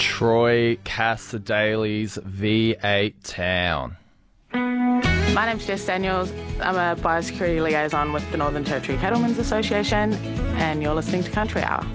Troy Cassar-Daley's V8 Town. My name's Jess Daniels. I'm a biosecurity liaison with the Northern Territory Cattlemen's Association, and you're listening to Country Hour.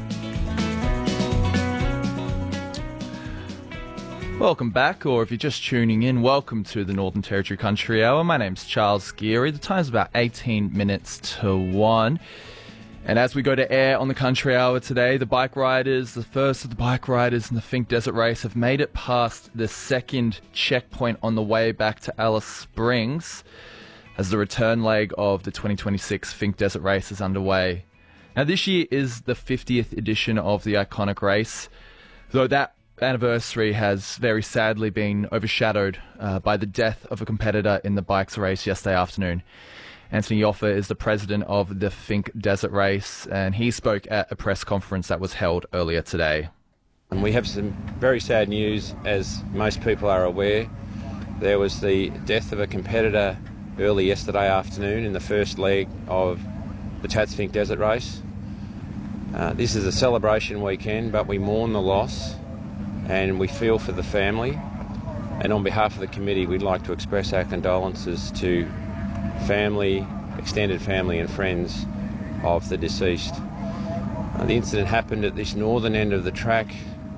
Welcome back, or if you're just tuning in, welcome to the Northern Territory Country Hour. My name's Charles Geary. The time's about 18 minutes to 1. And as we go to air on the Country Hour today, the first of the bike riders in the Finke Desert Race have made it past the second checkpoint on the way back to Alice Springs as the return leg of the 2026 Finke Desert Race is underway. Now, this year is the 50th edition of the iconic race, though that anniversary has very sadly been overshadowed by the death of a competitor in the bikes race yesterday afternoon. Anthony Yoffa is the president of the Finke Desert Race, and he spoke at a press conference that was held earlier today. And we have some very sad news, as most people are aware. There was the death of a competitor early yesterday afternoon in the first leg of the Tats Finke Desert Race. This is a celebration weekend, but we mourn the loss and we feel for the family. And on behalf of the committee, we'd like to express our condolences to family, extended family and friends of the deceased. The incident happened at this northern end of the track.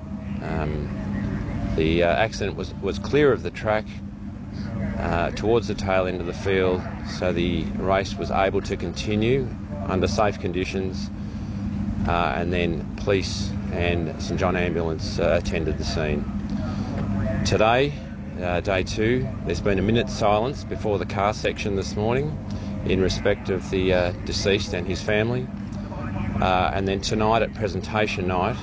The accident was clear of the track towards the tail end of the field, so the race was able to continue under safe conditions, and then police and St John Ambulance attended the scene. Today, day 2, there's been a minute's silence before the car section this morning in respect of the deceased and his family. And then tonight at presentation night,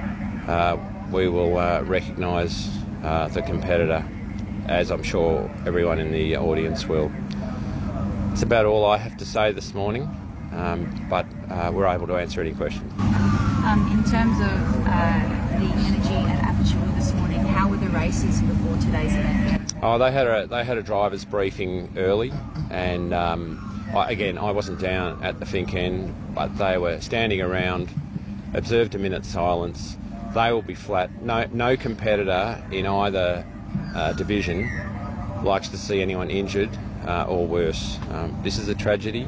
we will recognise the competitor, as I'm sure everyone in the audience will. That's about all I have to say this morning, but we're able to answer any questions. In terms of the energy at Apachula this morning, how were the races before today's event? Oh, they had a driver's briefing early, and I wasn't down at the Finke end, but they were standing around, observed a minute's silence. They will be flat. No competitor in either division likes to see anyone injured or worse. This is a tragedy.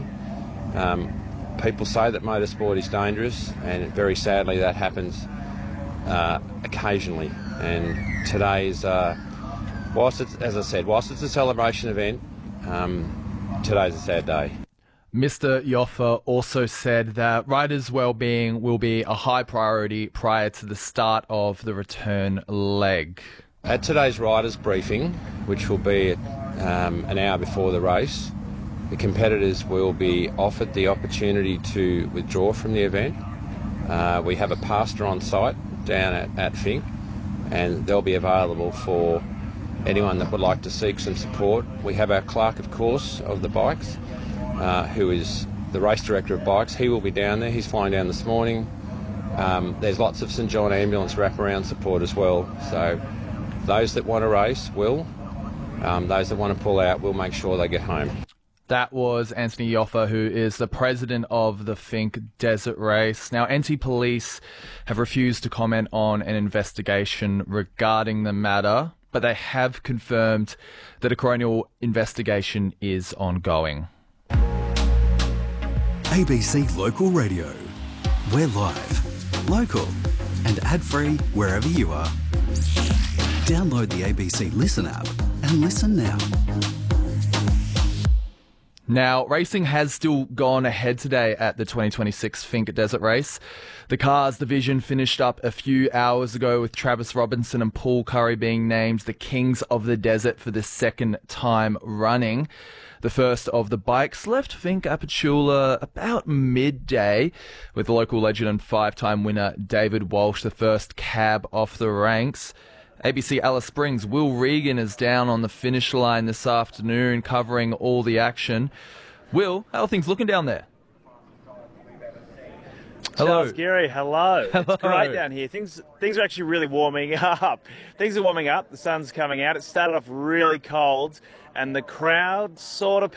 People say that motorsport is dangerous, and very sadly that happens occasionally. And today's, whilst it's a celebration event, today's a sad day. Mr. Yoffa also said that riders' well-being will be a high priority prior to the start of the return leg. At today's riders' briefing, which will be an hour before the race, the competitors will be offered the opportunity to withdraw from the event. We have a pastor on site down at Finke, and they'll be available for anyone that would like to seek some support. We have our clerk, of course, of the bikes, who is the race director of bikes. He will be down there. He's flying down this morning. There's lots of St John Ambulance wraparound support as well. So those that want to race will. Those that want to pull out will make sure they get home. That was Anthony Yoffa, who is the president of the Finke Desert Race. Now, NT Police have refused to comment on an investigation regarding the matter, but they have confirmed that a coronial investigation is ongoing. ABC Local Radio. We're live, local, and ad-free wherever you are. Download the ABC Listen app and listen now. Now, racing has still gone ahead today at the 2026 Finke Desert Race. The Cars division finished up a few hours ago with Travis Robinson and Paul Curry being named the Kings of the Desert for the second time running. The first of the bikes left Finke Apachula about midday, with the local legend and 5-time winner David Walsh the first cab off the ranks. ABC Alice Springs' Will Regan is down on the finish line this afternoon, covering all the action. Will, how are things looking down there? Hello. Charles Geary, hello. Hello. It's great down here. Things are actually really warming up. Things are warming up. The sun's coming out. It started off really cold, and the crowd sort of